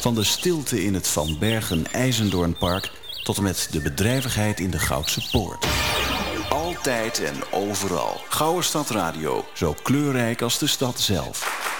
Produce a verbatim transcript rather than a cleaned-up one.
Van de stilte in het Van Bergen-IJzendoornpark tot en met de bedrijvigheid in de Goudse Poort. Altijd en overal. Gouden Stad Radio, zo kleurrijk als de stad zelf.